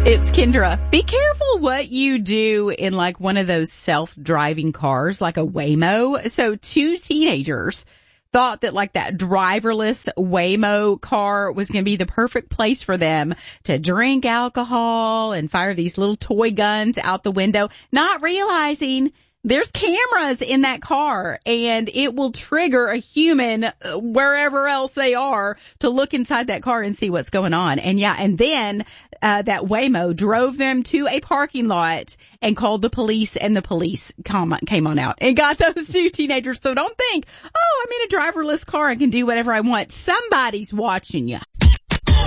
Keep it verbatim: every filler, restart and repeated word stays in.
It's Kendra. Be careful what you do in like one of those self-driving cars, like a Waymo. So two teenagers thought that like that driverless Waymo car was going to be the perfect place for them to drink alcohol and fire these little toy guns out the window, not realizing there's cameras in that car and it will trigger a human wherever else they are to look inside that car and see what's going on. And yeah, and then uh, that Waymo drove them to a parking lot and called the police, and the police come, came on out and got those two teenagers. So don't think, oh, I'm in a driverless car and can do whatever I want. Somebody's watching you.